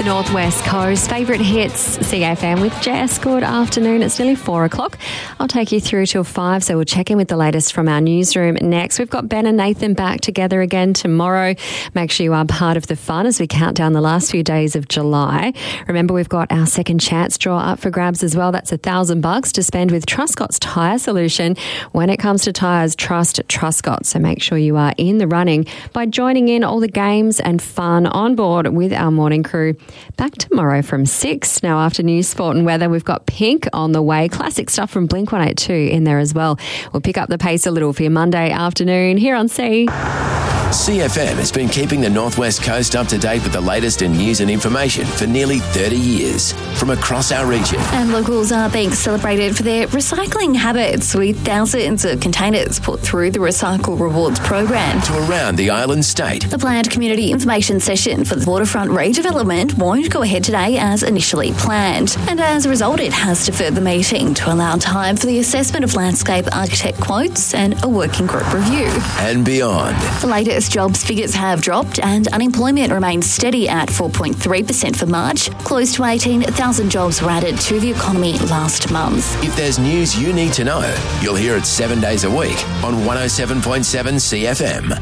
Northwest Coast. Favourite hits, CFM with Jess. Good afternoon. It's nearly 4 o'clock. I'll take you through till 5, so we'll check in with the latest from our newsroom next. We've got Ben and Nathan back together again tomorrow. Make sure you are part of the fun as we count down the last few days of July. Remember, we've got our second chance draw up for grabs as well. That's $1,000 to spend with Truscott's Tyre Solution. When it comes to tyres, trust Truscott. So make sure you are in the running by joining in all the games and fun on board with our morning crew. Back tomorrow from 6. Now, after news, sport and weather, we've got Pink on the way. Classic stuff from Blink-182 in there as well. We'll pick up the pace a little for your Monday afternoon here on C. CFM has been keeping the Northwest Coast up to date with the latest in news and information for nearly 30 years from across our region. And locals are being celebrated for their recycling habits, with thousands of containers put through the Recycle Rewards program. To around the island state. The planned community information session for the waterfront redevelopment won't go ahead today as initially planned. And as a result, it has deferred the meeting to allow time for the assessment of landscape architect quotes and a working group review. And beyond. The latest jobs figures have dropped and unemployment remains steady at 4.3% for March. Close to 18,000 jobs were added to the economy last month. If there's news you need to know, you'll hear it 7 days a week on 107.7 CFM.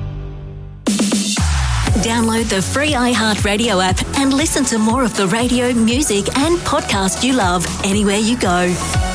Download the free iHeartRadio app and listen to more of the radio, music and podcast you love anywhere you go.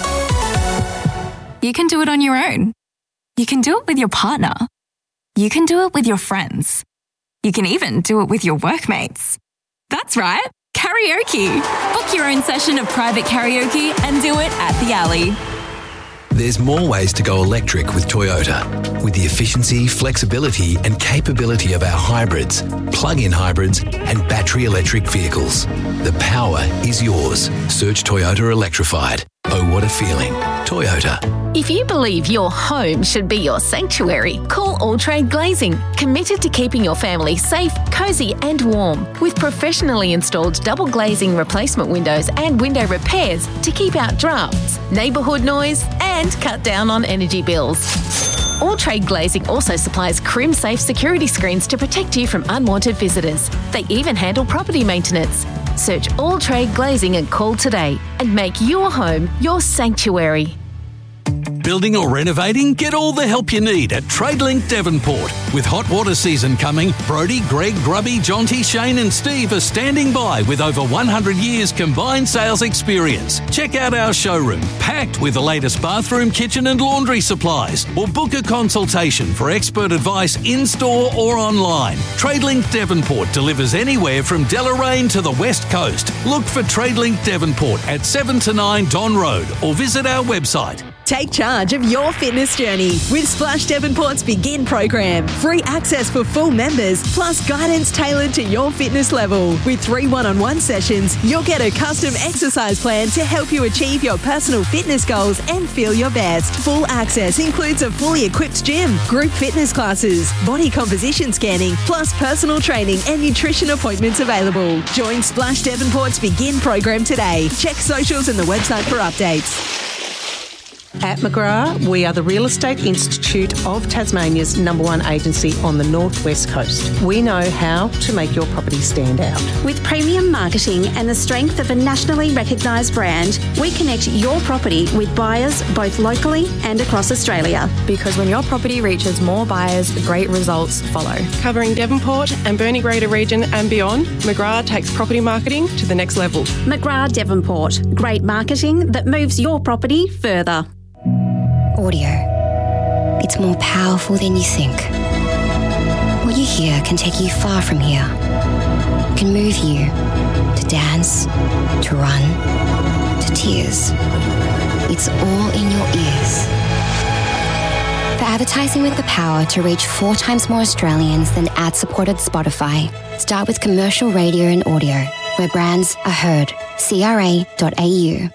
You can do it on your own. You can do it with your partner. You can do it with your friends. You can even do it with your workmates. That's right, karaoke. Book your own session of private karaoke and do it at the Alley. There's more ways to go electric with Toyota. With the efficiency, flexibility and capability of our hybrids, plug-in hybrids and battery electric vehicles. The power is yours. Search Toyota Electrified. Oh, what a feeling. Toyota. If you believe your home should be your sanctuary, call All Trade Glazing, committed to keeping your family safe, cosy and warm, with professionally installed double glazing replacement windows and window repairs to keep out drafts, neighbourhood noise and cut down on energy bills. All Trade Glazing also supplies Crim-safe security screens to protect you from unwanted visitors. They even handle property maintenance. Search All Trade Glazing and call today and make your home your sanctuary. Building or renovating? Get all the help you need at Tradelink Devonport. With hot water season coming, Brodie, Greg, Grubby, Jonty, Shane and Steve are standing by with over 100 years combined sales experience. Check out our showroom, packed with the latest bathroom, kitchen and laundry supplies, or book a consultation for expert advice in-store or online. Tradelink Devonport delivers anywhere from Deloraine to the West Coast. Look for Tradelink Devonport at 7 to 9 Don Road or visit our website. Take charge of your fitness journey with Splash Devonport's Begin program. Free access for full members, plus guidance tailored to your fitness level. With 3 one-on-one sessions, you'll get a custom exercise plan to help you achieve your personal fitness goals and feel your best. Full access includes a fully equipped gym, group fitness classes, body composition scanning, plus personal training and nutrition appointments available. Join Splash Devonport's Begin program today. Check socials and the website for updates. At McGrath, we are the Real Estate Institute of Tasmania's #1 agency on the Northwest Coast. We know how to make your property stand out. With premium marketing and the strength of a nationally recognised brand, we connect your property with buyers both locally and across Australia. Because when your property reaches more buyers, great results follow. Covering Devonport and Burnie Greater region and beyond, McGrath takes property marketing to the next level. McGrath Devonport. Great marketing that moves your property further. Audio. It's more powerful than you think. What you hear can take you far from here. It can move you to dance, to run, to tears. It's all in your ears. For advertising with the power to reach 4 times more Australians than ad-supported Spotify, start with commercial radio and audio, where brands are heard. CRA.au.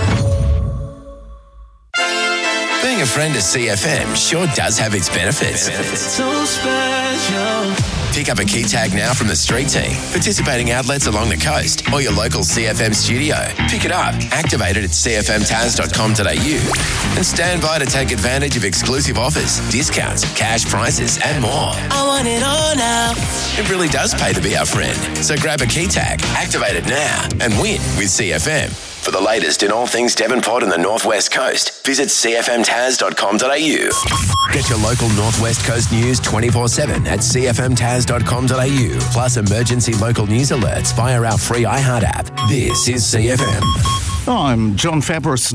Being a friend of CFM sure does have its benefits. So special. Pick up a key tag now from the street team, participating outlets along the coast, or your local CFM studio. Pick it up, activate it at cfmtaz.com.au, and stand by to take advantage of exclusive offers, discounts, cash prices, and more. I want it all now. It really does pay to be our friend. So grab a key tag, activate it now, and win with CFM. For the latest in all things Devonport and the North West Coast, visit cfmtaz.com.au. Get your local North West Coast news 24/7 at cfmtaz.com.au, plus emergency local news alerts via our free iHeart app. This is CFM. I'm John Fabris.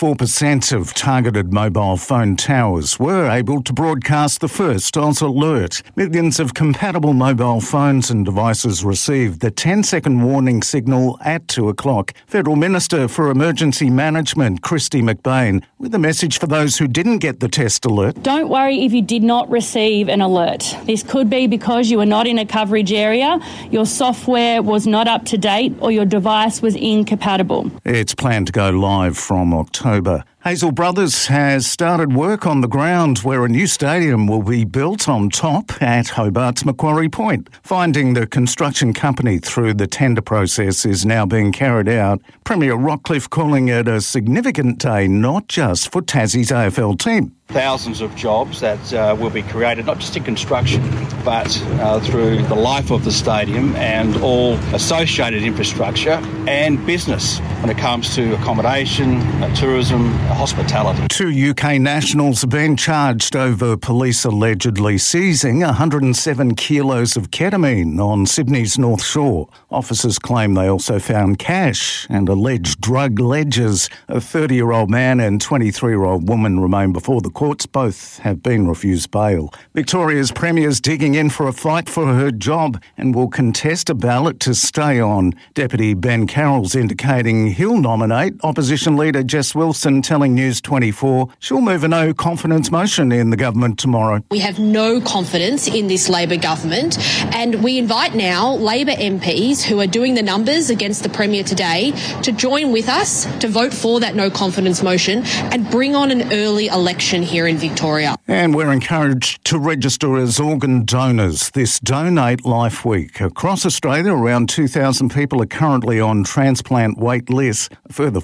94% of targeted mobile phone towers were able to broadcast the first Oz alert. Millions of compatible mobile phones and devices received the 10-second warning signal at 2 o'clock. Federal Minister for Emergency Management, Kristy McBain, with a message for those who didn't get the test alert. Don't worry if you did not receive an alert. This could be because you were not in a coverage area, your software was not up to date, or your device was incompatible. It's planned to go live from October. Hazel Brothers has started work on the ground where a new stadium will be built on top at Hobart's Macquarie Point. Finding the construction company through the tender process is now being carried out. Premier Rockcliffe calling it a significant day, not just for Tassie's AFL team. Thousands of jobs that will be created, not just in construction, but through the life of the stadium and all associated infrastructure and business when it comes to accommodation, tourism, hospitality. 2 UK nationals have been charged over police allegedly seizing 107 kilos of ketamine on Sydney's North Shore. Officers claim they also found cash and alleged drug ledgers. A 30-year-old man and 23-year-old woman remain before the courts. Both have been refused bail. Victoria's Premier's digging in for a fight for her job and will contest a ballot to stay on. Deputy Ben Carroll's indicating he'll nominate opposition leader Jess Wilson, telling News 24 she'll move a no-confidence motion in the government tomorrow. We have no confidence in this Labor government, and we invite now Labor MPs who are doing the numbers against the Premier today to join with us to vote for that no-confidence motion and bring on an early election here in Victoria. And we're encouraged to register as organ donors this Donate Life Week. Across Australia, around 2,000 people are currently on transplant wait lists. A further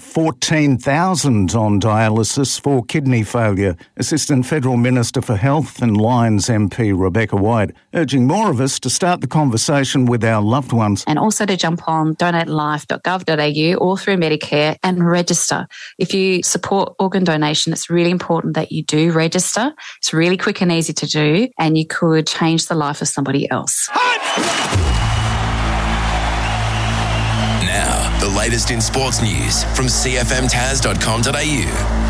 14,000 on dialysis for kidney failure. Assistant Federal Minister for Health and Lions MP Rebecca White urging more of us to start the conversation with our loved ones. And also to jump on donatelife.gov.au or through Medicare and register. If you support organ donation, it's really important that you do register. It's really quick and easy to do, and you could change the life of somebody else. Now, the latest in sports news from cfmtaz.com.au.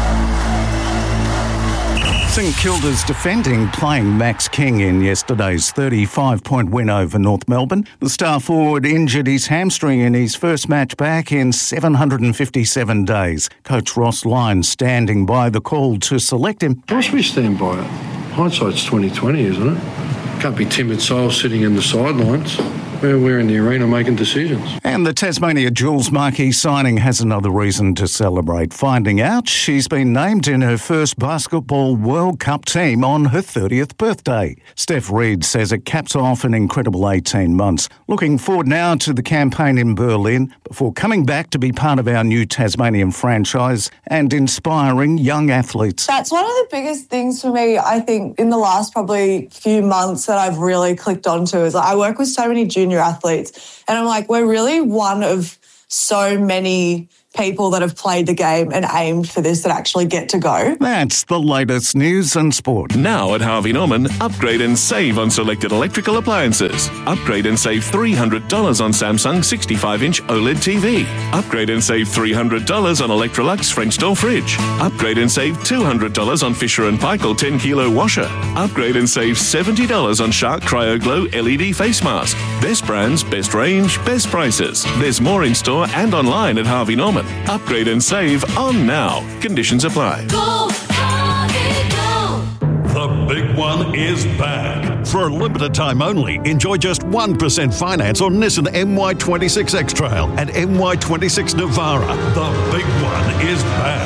St Kilda's defending playing Max King in yesterday's 35-point win over North Melbourne. The star forward injured his hamstring in his first match back in 757 days. Coach Ross Lyon standing by the call to select him. Why should we stand by it? Hindsight's 20/20, isn't it? Can't be timid souls sitting in the sidelines. We're in the arena making decisions. And the Tasmania Jewels marquee signing has another reason to celebrate. Finding out she's been named in her first Basketball World Cup team on her 30th birthday. Steph Reed says it caps off an incredible 18 months. Looking forward now to the campaign in Berlin before coming back to be part of our new Tasmanian franchise and inspiring young athletes. That's one of the biggest things for me, I think, in the last probably few months that I've really clicked onto is I work with so many junior athletes, and I'm like, we're really one of so many people that have played the game and aimed for this that actually get to go. That's the latest news and sport. Now at Harvey Norman, upgrade and save on selected electrical appliances. Upgrade and save $300 on Samsung 65-inch OLED TV. Upgrade and save $300 on Electrolux French door fridge. Upgrade and save $200 on Fisher & Paykel 10-kilo washer. Upgrade and save $70 on Shark CryoGlow LED face mask. Best brands, best range, best prices. There's more in store and online at Harvey Norman. Upgrade and save on now. Conditions apply. Go, Harvey, go. The big one is back. For a limited time only, enjoy just 1% finance on Nissan NY26 X-Trail and NY26 Navara. The big one is back.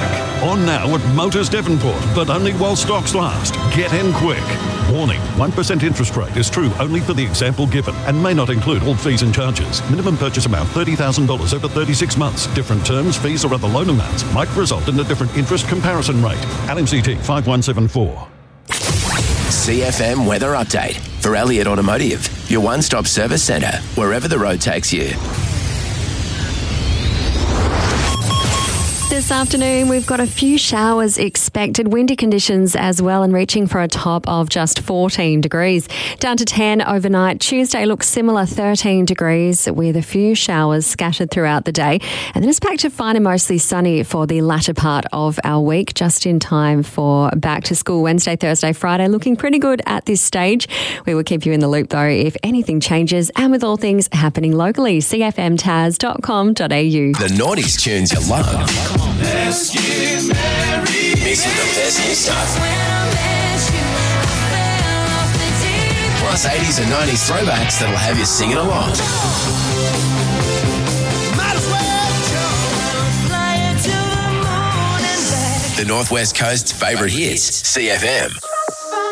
On now at Motors Devonport, but only while stocks last. Get in quick. Warning, 1% interest rate is true only for the example given and may not include all fees and charges. Minimum purchase amount $30,000 over 36 months. Different terms, fees or other loan amounts might result in a different interest comparison rate. LMCT 5174. CFM Weather Update for Elliott Automotive, your one-stop service centre, wherever the road takes you. This afternoon, we've got a few showers expected, windy conditions as well, and reaching for a top of just 14 degrees. Down to 10 overnight. Tuesday looks similar, 13 degrees, with a few showers scattered throughout the day. And then it's back to fine and mostly sunny for the latter part of our week, just in time for back to school Wednesday, Thursday, Friday. Looking pretty good at this stage. We will keep you in the loop, though, if anything changes, and with all things happening locally. CFMTaz.com.au. The naughties tunes you love. Let's get married. Mixing the best new stuff. Plus 80s and 90s throwbacks that'll have you singing along. The Northwest Coast's favourite hits, CFM.